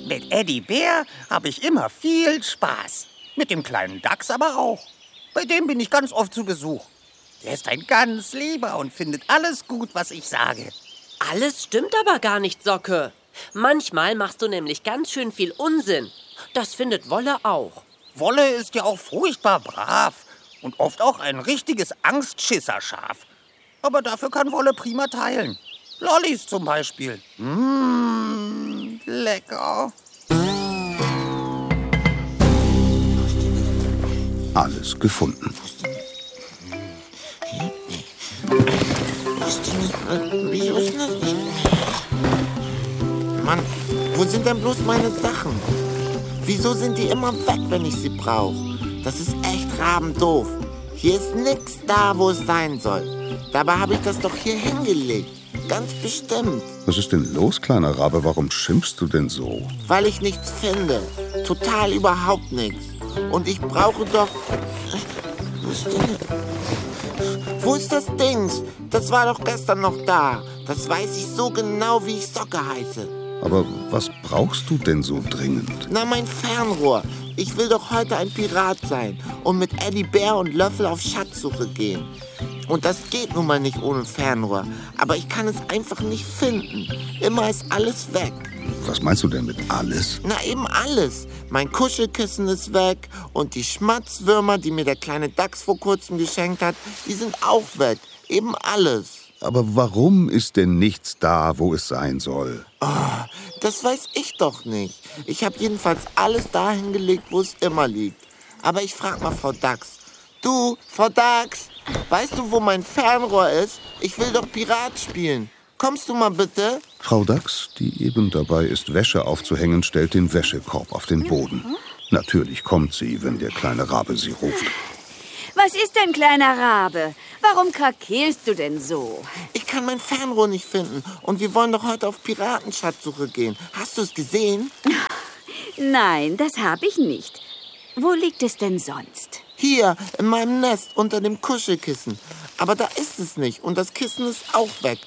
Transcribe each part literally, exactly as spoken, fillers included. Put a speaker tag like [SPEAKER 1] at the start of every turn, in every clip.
[SPEAKER 1] Mit Eddie Bär habe ich immer viel Spaß. Mit dem kleinen Dachs aber auch. Bei dem bin ich ganz oft zu Besuch. Der ist ein ganz lieber und findet alles gut, was ich sage.
[SPEAKER 2] Alles stimmt aber gar nicht, Socke. Manchmal machst du nämlich ganz schön viel Unsinn. Das findet Wolle auch.
[SPEAKER 1] Wolle ist ja auch furchtbar brav und oft auch ein richtiges Angstschisserschaf. Aber dafür kann Wolle prima teilen. Lollis zum Beispiel. Mmh, lecker.
[SPEAKER 3] Alles gefunden.
[SPEAKER 4] Wieso ist das nicht? Mann, wo sind denn bloß meine Sachen? Wieso sind die immer weg, wenn ich sie brauche? Das ist echt rabendoof. Hier ist nichts da, wo es sein soll. Dabei habe ich das doch hier hingelegt. Ganz bestimmt.
[SPEAKER 3] Was ist denn los, kleiner Rabe? Warum schimpfst du denn so?
[SPEAKER 4] Weil ich nichts finde. Total überhaupt nichts. Und ich brauche doch... Wo ist das Dings? Das war doch gestern noch da. Das weiß ich so genau, wie ich Socke heiße.
[SPEAKER 3] Aber was brauchst du denn so dringend?
[SPEAKER 4] Na, mein Fernrohr. Ich will doch heute ein Pirat sein und mit Eddie Bär und Löffel auf Schatzsuche gehen. Und das geht nun mal nicht ohne Fernrohr. Aber ich kann es einfach nicht finden. Immer ist alles weg.
[SPEAKER 3] Was meinst du denn mit alles?
[SPEAKER 4] Na, eben alles. Mein Kuschelkissen ist weg und die Schmatzwürmer, die mir der kleine Dachs vor kurzem geschenkt hat, die sind auch weg. Eben alles.
[SPEAKER 3] Aber warum ist denn nichts da, wo es sein soll?
[SPEAKER 4] Oh, das weiß ich doch nicht. Ich habe jedenfalls alles dahin gelegt, wo es immer liegt. Aber ich frage mal Frau Dachs. Du, Frau Dachs, weißt du, wo mein Fernrohr ist? Ich will doch Pirat spielen. Kommst du mal bitte?
[SPEAKER 3] Frau Dachs, die eben dabei ist, Wäsche aufzuhängen, stellt den Wäschekorb auf den Boden. Natürlich kommt sie, wenn der kleine Rabe sie ruft.
[SPEAKER 5] Was ist denn, kleiner Rabe? Warum krakeelst du denn so?
[SPEAKER 4] Ich kann mein Fernrohr nicht finden und wir wollen doch heute auf Piratenschatzsuche gehen. Hast du es gesehen?
[SPEAKER 5] Nein, das habe ich nicht. Wo liegt es denn sonst?
[SPEAKER 4] Hier, in meinem Nest, unter dem Kuschelkissen. Aber da ist es nicht und das Kissen ist auch weg.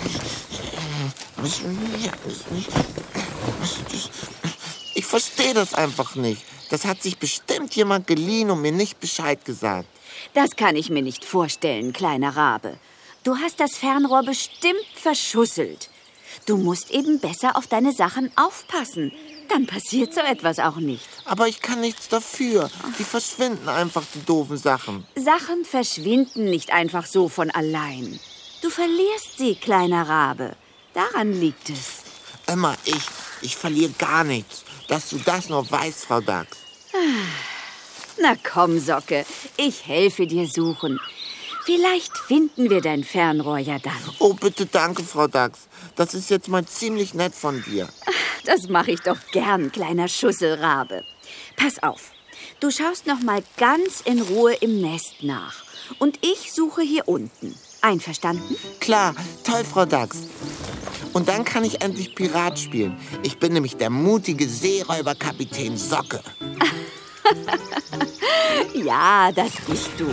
[SPEAKER 4] Ich verstehe das einfach nicht. Das hat sich bestimmt jemand geliehen und mir nicht Bescheid gesagt.
[SPEAKER 5] Das kann ich mir nicht vorstellen, kleiner Rabe. Du hast das Fernrohr bestimmt verschusselt. Du musst eben besser auf deine Sachen aufpassen. Dann passiert so etwas auch nicht.
[SPEAKER 4] Aber ich kann nichts dafür. Die verschwinden einfach, die doofen Sachen.
[SPEAKER 5] Sachen verschwinden nicht einfach so von allein. Du verlierst sie, kleiner Rabe. Daran liegt es.
[SPEAKER 4] Immer ich. Ich verliere gar nichts. Dass du das noch weißt, Frau Dachs.
[SPEAKER 5] Na komm, Socke. Ich helfe dir suchen. Vielleicht finden wir dein Fernrohr ja dann.
[SPEAKER 4] Oh, bitte danke, Frau Dachs. Das ist jetzt mal ziemlich nett von dir.
[SPEAKER 5] Das mache ich doch gern, kleiner Schusselrabe. Pass auf. Du schaust noch mal ganz in Ruhe im Nest nach. Und ich suche hier unten. Einverstanden?
[SPEAKER 4] Klar, toll, Frau Dachs. Und dann kann ich endlich Pirat spielen. Ich bin nämlich der mutige Seeräuberkapitän Socke.
[SPEAKER 5] Ja, das bist du.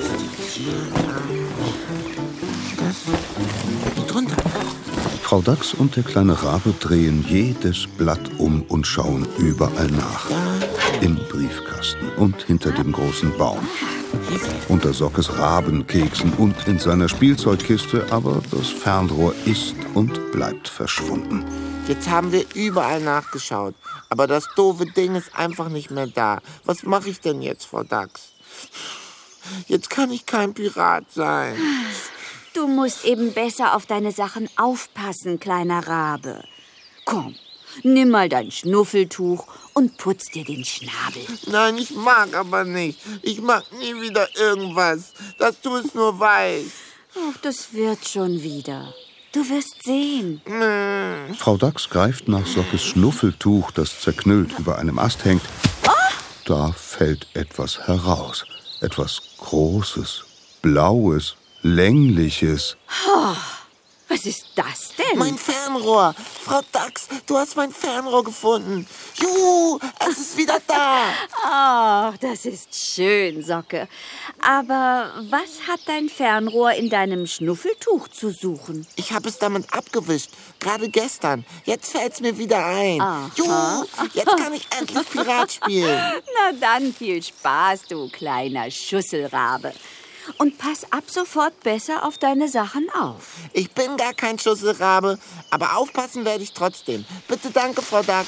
[SPEAKER 4] Drunter.
[SPEAKER 3] Frau Dachs und der kleine Rabe drehen jedes Blatt um und schauen überall nach. Im Briefkasten und hinter dem großen Baum. Unter Sockes Rabenkeksen und in seiner Spielzeugkiste, aber das Fernrohr ist und bleibt verschwunden.
[SPEAKER 4] Jetzt haben wir überall nachgeschaut, aber das doofe Ding ist einfach nicht mehr da. Was mache ich denn jetzt, Frau Dachs? Jetzt kann ich kein Pirat sein.
[SPEAKER 5] Du musst eben besser auf deine Sachen aufpassen, kleiner Rabe. Komm, nimm mal dein Schnuffeltuch und putz dir den Schnabel.
[SPEAKER 4] Nein, ich mag aber nicht. Ich mag nie wieder irgendwas, dass du es nur weißt.
[SPEAKER 5] Ach, das wird schon wieder. Du wirst sehen.
[SPEAKER 4] Mm.
[SPEAKER 3] Frau Dachs greift nach Sockes Schnuffeltuch, das zerknüllt über einem Ast hängt. Da fällt etwas heraus. Etwas Großes, Blaues, Längliches.
[SPEAKER 5] Oh, Was ist das denn?
[SPEAKER 4] Mein Fernrohr. Frau Dachs, du hast mein Fernrohr gefunden. Juhu, es ist wieder da.
[SPEAKER 5] Ach, das ist schön, Socke. Aber was hat dein Fernrohr in deinem Schnuffeltuch zu suchen?
[SPEAKER 4] Ich habe es damit abgewischt, gerade gestern. Jetzt fällt's mir wieder ein.
[SPEAKER 5] Aha.
[SPEAKER 4] Juhu, jetzt kann ich endlich Pirat spielen.
[SPEAKER 5] Na dann, viel Spaß, du kleiner Schusselrabe. Und pass ab sofort besser auf deine Sachen auf.
[SPEAKER 4] Ich bin gar kein Schusselrabe, aber aufpassen werde ich trotzdem. Bitte danke, Frau Dachs.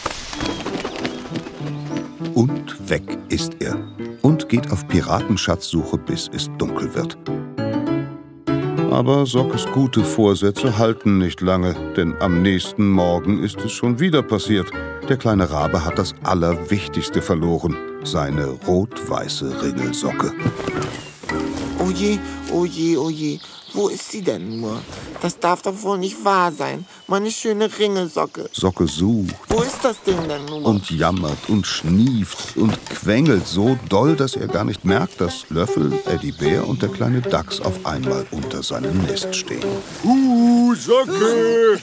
[SPEAKER 3] Und weg ist er und geht auf Piratenschatzsuche, bis es dunkel wird. Aber Sockes gute Vorsätze halten nicht lange, denn am nächsten Morgen ist es schon wieder passiert. Der kleine Rabe hat das Allerwichtigste verloren, seine rot-weiße Ringelsocke.
[SPEAKER 4] Oh je, oh je, oh je. Wo ist sie denn nur? Das darf doch wohl nicht wahr sein. Meine schöne Ringelsocke.
[SPEAKER 3] Socke sucht
[SPEAKER 4] Wo ist das Ding denn nur?
[SPEAKER 3] und jammert und schnieft und quengelt so doll, dass er gar nicht merkt, dass Löffel, Eddie Bär und der kleine Dachs auf einmal unter seinem Nest stehen.
[SPEAKER 6] Uh, Socke!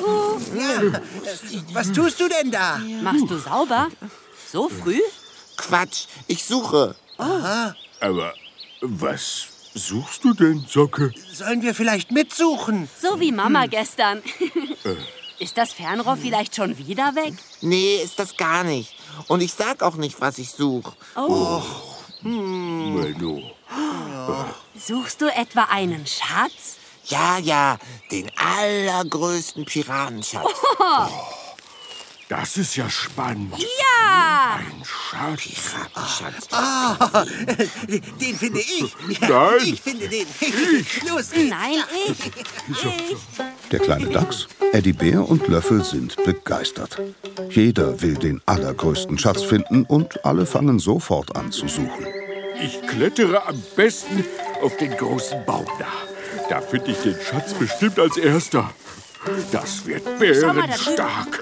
[SPEAKER 1] Was tust du denn da?
[SPEAKER 2] Machst du sauber? So früh?
[SPEAKER 4] Quatsch, ich suche.
[SPEAKER 6] Aber was suchst du denn, Socke?
[SPEAKER 1] Sollen wir vielleicht mitsuchen?
[SPEAKER 7] So wie Mama gestern. Ist das Fernrohr vielleicht schon wieder weg?
[SPEAKER 4] Nee, ist das gar nicht. Und ich sag auch nicht, was ich suche.
[SPEAKER 7] Oh.
[SPEAKER 6] Menno.
[SPEAKER 7] Suchst du etwa einen Schatz?
[SPEAKER 4] Ja, ja, den allergrößten Piratenschatz.
[SPEAKER 6] Das ist ja spannend.
[SPEAKER 7] Ja!
[SPEAKER 6] Ein Schatz.
[SPEAKER 4] Piratenschatz.
[SPEAKER 1] Ah, den finde ich.
[SPEAKER 6] Nein.
[SPEAKER 1] Ich finde den. Los geht's.
[SPEAKER 7] Nein, ich. Ich.
[SPEAKER 3] Der kleine Dachs, Eddie Bär und Löffel sind begeistert. Jeder will den allergrößten Schatz finden und alle fangen sofort an zu suchen.
[SPEAKER 6] Ich klettere am besten auf den großen Baum da. Da finde ich den Schatz bestimmt als erster. Das wird
[SPEAKER 7] Schau mal da drüben.
[SPEAKER 6] bärenstark.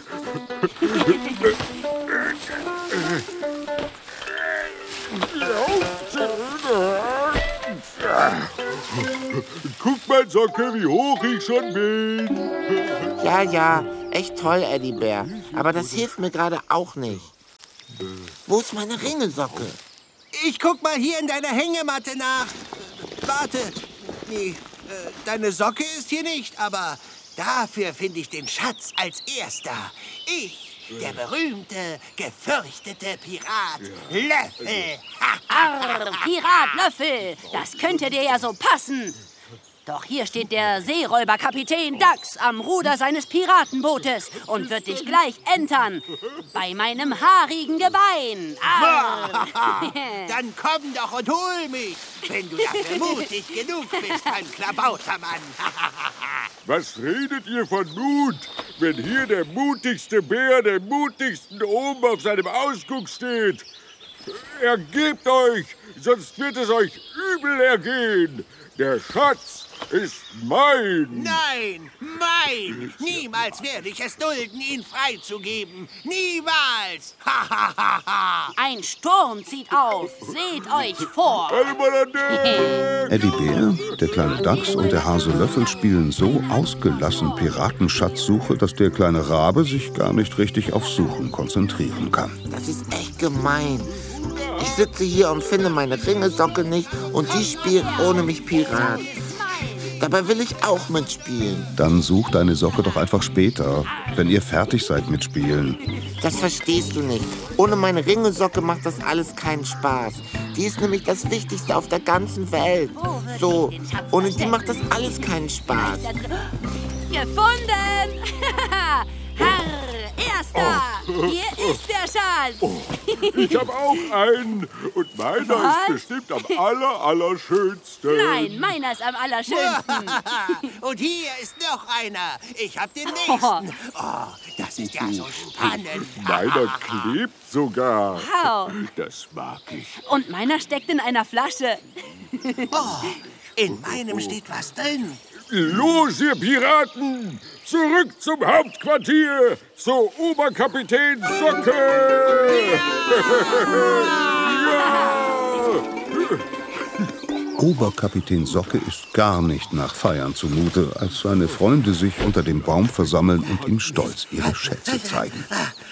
[SPEAKER 6] Guck mal, Socke, wie hoch ich schon bin.
[SPEAKER 4] Ja, ja, echt toll, Eddie Bär. Aber das hilft mir gerade auch nicht. Wo ist meine Ringelsocke?
[SPEAKER 1] Ich guck mal hier in deiner Hängematte nach. Warte. Nee, äh, deine Socke ist hier nicht, aber dafür finde ich den Schatz als erster. Ich, der berühmte, gefürchtete Pirat Löffel.
[SPEAKER 7] Arr, Pirat Löffel, das könnte dir ja so passen. Doch hier steht der Seeräuberkapitän Dachs am Ruder seines Piratenbootes und wird dich gleich entern. Bei meinem haarigen Gebein. Arr.
[SPEAKER 1] Dann komm doch und hol mich, wenn du dafür mutig genug bist, mein Klabautermann.
[SPEAKER 6] Was redet ihr von Mut, wenn hier der mutigste Bär, der mutigsten oben auf seinem Ausguck steht? Ergebt euch, sonst wird es euch übel ergehen. Der Schatz ist mein.
[SPEAKER 1] Nein, mein! Niemals werde ich es dulden, ihn freizugeben. Niemals!
[SPEAKER 7] Ein Sturm zieht auf. Seht euch vor.
[SPEAKER 6] Alle mal an den.
[SPEAKER 3] Eddie Bär, der kleine Dachs und der Hase Löffel spielen so ausgelassen Piratenschatzsuche, dass der kleine Rabe sich gar nicht richtig aufs Suchen konzentrieren kann.
[SPEAKER 4] Das ist echt gemein. Ich sitze hier und finde meine Ringelsocke nicht und die spielt ohne mich Pirat. Dabei will ich auch mitspielen.
[SPEAKER 3] Dann such deine Socke doch einfach später, wenn ihr fertig seid mit Spielen.
[SPEAKER 4] Das verstehst du nicht. Ohne meine Ringelsocke macht das alles keinen Spaß. Die ist nämlich das Wichtigste auf der ganzen Welt. So, ohne die macht das alles keinen Spaß.
[SPEAKER 7] Gefunden! Herr Erster! Hier ist der Schatz!
[SPEAKER 6] Ich habe auch einen. Und meiner
[SPEAKER 7] Was?
[SPEAKER 6] ist bestimmt am aller, allerschönsten.
[SPEAKER 7] Nein, meiner ist am allerschönsten.
[SPEAKER 1] Und hier ist noch einer. Ich hab den nächsten. Oh, das ist ja so spannend.
[SPEAKER 6] Meiner klebt sogar.
[SPEAKER 7] Wow.
[SPEAKER 6] Das mag ich.
[SPEAKER 7] Und meiner steckt in einer Flasche.
[SPEAKER 1] Oh, in meinem steht was drin.
[SPEAKER 6] Los, ihr Piraten! Zurück zum Hauptquartier! Zu Oberkapitän Socke! Ja!
[SPEAKER 3] Oberkapitän Socke ist gar nicht nach Feiern zumute, als seine Freunde sich unter dem Baum versammeln und ihm stolz ihre Schätze zeigen.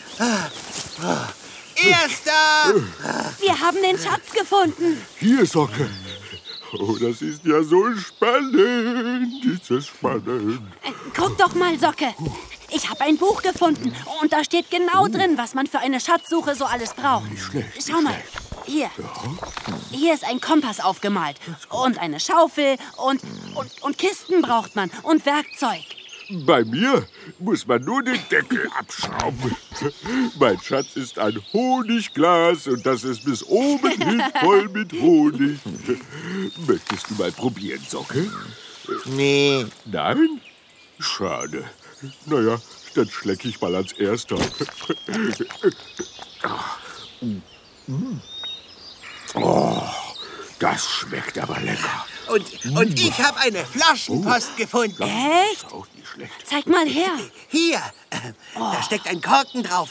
[SPEAKER 1] Erster!
[SPEAKER 7] Wir haben den Schatz gefunden.
[SPEAKER 6] Hier, Socke. Oh, das ist ja so spannend. Ist das spannend.
[SPEAKER 7] Äh, guck doch mal, Socke. Ich habe ein Buch gefunden und da steht genau drin, was man für eine Schatzsuche so alles braucht.
[SPEAKER 6] Nicht schlecht,
[SPEAKER 7] Schau mal, hier. Hier ist ein Kompass aufgemalt und eine Schaufel und, und, und Kisten braucht man und Werkzeug.
[SPEAKER 6] Bei mir muss man nur den Deckel abschrauben. Mein Schatz ist ein Honigglas und das ist bis oben hin voll mit Honig. Möchtest du mal probieren, Socke?
[SPEAKER 4] Nee.
[SPEAKER 6] Nein? Schade. Naja, dann schlecke ich mal als Erster. Oh, das schmeckt aber lecker.
[SPEAKER 1] Und, und ich habe eine Flaschenpost gefunden.
[SPEAKER 7] Echt?
[SPEAKER 6] Auch nicht schlecht.
[SPEAKER 7] Zeig mal her.
[SPEAKER 1] Hier, äh, da steckt ein Korken drauf.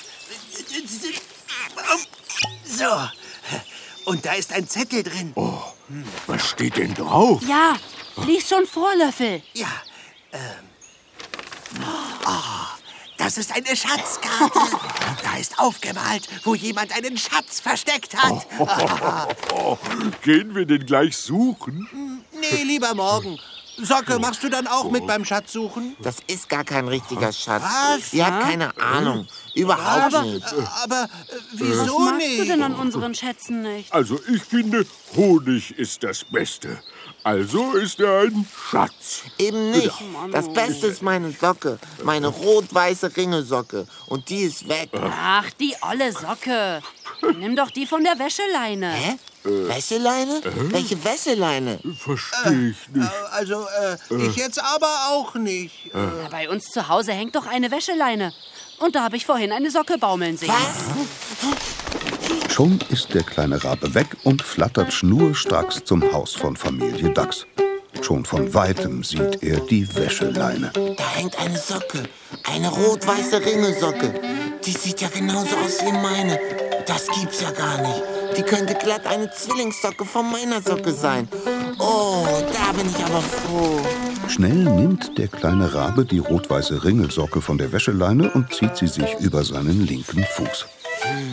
[SPEAKER 1] So, und da ist ein Zettel drin.
[SPEAKER 6] Oh, was steht denn drauf?
[SPEAKER 7] Ja, lies schon vor, Löffel.
[SPEAKER 1] Ja, ähm, oh, das ist eine Schatzkarte. Da ist aufgemalt, wo jemand einen Schatz versteckt hat.
[SPEAKER 6] Oh, gehen wir den gleich suchen?
[SPEAKER 1] Nee, lieber morgen. Socke, machst du dann auch mit beim Schatzsuchen?
[SPEAKER 4] Das ist gar kein richtiger Schatz.
[SPEAKER 1] Was?
[SPEAKER 4] Ihr habt keine Ahnung. Überhaupt
[SPEAKER 1] Aber,
[SPEAKER 4] nicht.
[SPEAKER 1] aber äh,
[SPEAKER 7] Was
[SPEAKER 1] wieso
[SPEAKER 7] magst
[SPEAKER 1] nicht?
[SPEAKER 7] du denn an unseren Schätzen nicht?
[SPEAKER 6] Also ich finde, Honig ist das Beste. Also ist er ein Schatz.
[SPEAKER 4] Eben nicht. Das Beste ist meine Socke. Meine rot-weiße Ringelsocke. Und die ist weg.
[SPEAKER 7] Ach, die olle Socke. Nimm doch die von der Wäscheleine.
[SPEAKER 4] Hä? Wäscheleine? Welche Wäscheleine?
[SPEAKER 6] Verstehe ich nicht.
[SPEAKER 1] Also, äh, ich jetzt aber auch nicht.
[SPEAKER 7] Ja, bei uns zu Hause hängt doch eine Wäscheleine. Und da habe ich vorhin eine Socke baumeln sehen.
[SPEAKER 4] Was?
[SPEAKER 3] Schon ist der kleine Rabe weg und flattert schnurstracks zum Haus von Familie Dachs. Schon von Weitem sieht er die Wäscheleine.
[SPEAKER 4] Da hängt eine Socke. Eine rot-weiße Ringelsocke. Die sieht ja genauso aus wie meine. Das gibt's ja gar nicht. Die könnte glatt eine Zwillingssocke von meiner Socke sein. Oh, da bin ich aber froh.
[SPEAKER 3] Schnell nimmt der kleine Rabe die rot-weiße Ringelsocke von der Wäscheleine und zieht sie sich über seinen linken Fuß.